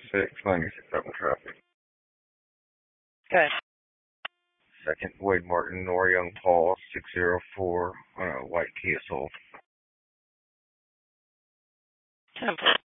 6, 96 open traffic. Okay. Second, Wade Martin, Nora Young Paul, 604 on a white Kia Soul. 10-4.